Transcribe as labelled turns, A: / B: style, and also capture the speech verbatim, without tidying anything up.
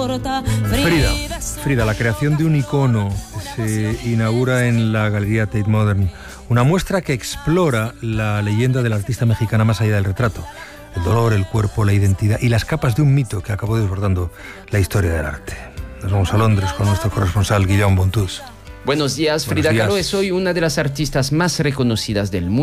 A: Frida, Frida, la creación de un icono se inaugura en la Galería Tate Modern, una muestra que explora la leyenda de la artista mexicana más allá del retrato, el dolor, el cuerpo, la identidad y las capas de un mito que acabó desbordando la historia del arte. Nos vamos a Londres con nuestro corresponsal Guillaume Bontús.
B: Buenos días, Frida Kahlo. Soy una de las artistas más reconocidas del mundo.